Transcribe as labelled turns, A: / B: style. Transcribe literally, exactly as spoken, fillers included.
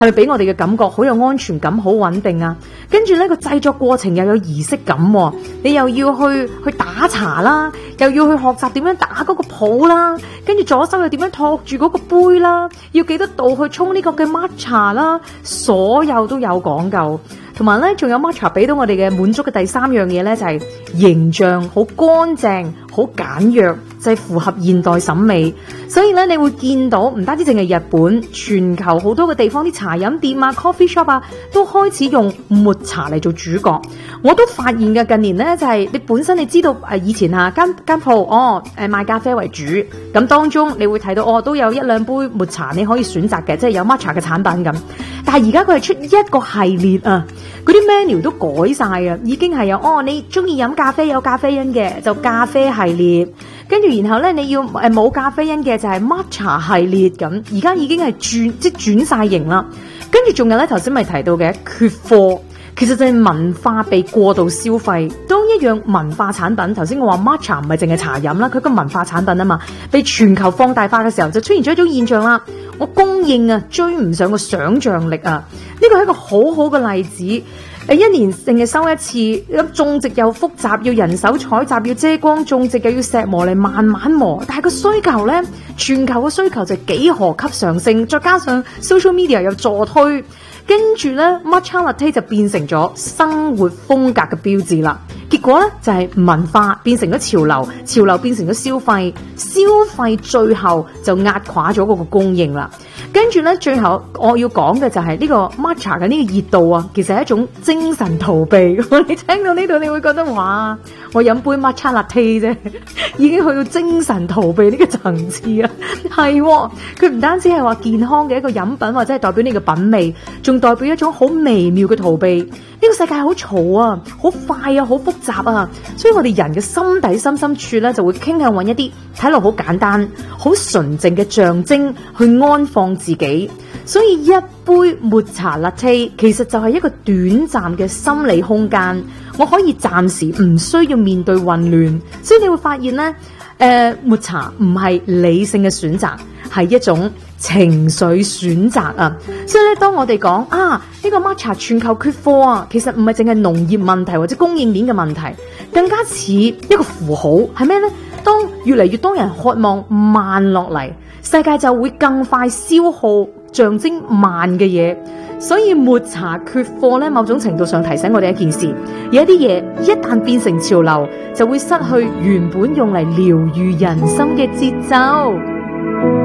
A: 係咪俾我哋嘅感覺好有安全感、好穩定啊？跟住呢個製作過程又有儀式感喎，你又要去去打茶啦，又要去學習點樣打嗰個泡啦，跟住左手又點樣托住嗰個杯啦，要幾多度去沖呢個嘅 matcha 啦，所有都有講究。同埋咧，仲有 matcha 俾到我哋嘅滿足嘅第三樣嘢咧，就係形象好乾淨、好簡約，就係符合現代審美。所以咧，你會見到唔單止淨係日本，全球好多嘅地方啲茶飲店啊、coffee shop 啊，都開始用抹茶嚟做主角。我都發現嘅近年咧，就係你本身你知道誒以前嚇間間鋪哦誒賣咖啡為主，咁當中你會睇到哦都有一兩杯抹茶你可以選擇嘅，即係有 matcha 嘅產品咁。但係而家佢係出一個系列啊！嗰啲 menu 都改晒啊，已經係有哦，你中意飲咖啡有咖啡因嘅就咖啡系列，跟住然後咧你要誒冇咖啡因嘅就係 matcha 系列咁，而家已經係轉即係轉晒型啦。跟住仲有咧頭先咪提到嘅缺貨，其實就係文化被過度消費。當一樣文化產品，頭先我話 matcha 唔係淨係茶飲啦，佢個文化產品啊嘛，被全球放大化嘅時候，就出現咗一種現象啦。我供應啊追唔上個想像力啊，呢個係一個好好嘅例子。誒一年淨係收一次，咁種植又複雜，要人手採集，要遮光種植，又要石磨嚟慢慢磨。但係個需求咧，全球嘅需求就幾何級上升，再加上 social media 又助推，跟住咧 matcha latte 就變成咗生活風格嘅標誌啦。結果咧就係、是、文化變成咗潮流，潮流變成咗消費，消費最後就壓垮咗嗰個供應啦。跟住咧，最後我要講嘅就係呢個 matcha 嘅呢個熱度啊，其實係一種精神逃避。你聽到呢度，你會覺得哇，我飲杯 matcha latte 啫，已經去到精神逃避呢個層次啊。係、哦，佢唔單止係話健康嘅一個飲品，或者係代表你嘅品味，仲代表一種好微妙嘅逃避。呢、這個世界好嘈啊，好快啊，好複雜啊，所以我哋人嘅心底深深處咧，就會傾向揾一啲睇落好簡單、好純淨嘅象徵去安放自己。所以一杯抹茶 latte 其實就係一個短暫嘅心理空間，我可以暫時唔需要面對混亂。所以你會發現咧，誒、呃，抹茶唔係理性嘅選擇，係一種情緒選擇啊。所以咧，當我哋講啊，呢個 matcha 全球缺貨啊，其實唔係淨係農業問題或者供應鏈嘅問題，更加似一個符號，係咩呢？當越嚟越多人渴望慢落嚟，世界就會更快消耗象徵慢嘅嘢。所以抹茶缺貨咧，某種程度上提醒我哋一件事，有一啲嘢一旦變成潮流，就會失去原本用嚟療癒人心嘅節奏。